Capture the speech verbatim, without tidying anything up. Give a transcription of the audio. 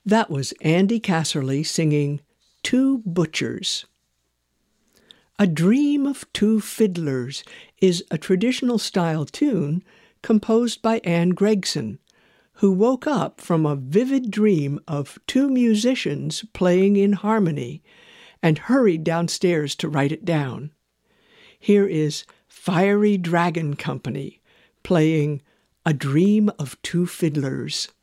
That was Andy Casserly singing Two Butchers. A Dream of Two Fiddlers is a traditional style tune composed by Anne Gregson, who woke up from a vivid dream of two musicians playing in harmony and hurried downstairs to write it down. Here is Fiery Dragon Company playing A Dream of Two Fiddlers.